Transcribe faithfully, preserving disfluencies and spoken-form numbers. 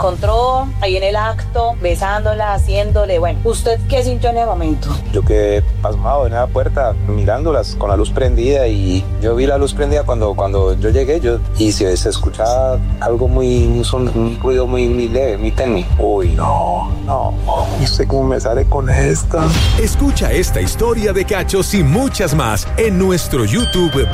encontró ahí en el acto, besándola, haciéndole, bueno, ¿usted qué sintió en ese momento? Yo quedé pasmado en la puerta, mirándolas con la luz prendida, y yo vi la luz prendida cuando, cuando yo llegué, yo, y se, se escuchaba algo muy, un, son, un ruido muy, muy leve, muy tenue. Uy, no, no, no sé cómo me sale con esta. Escucha esta historia de cachos y muchas más en nuestro YouTube.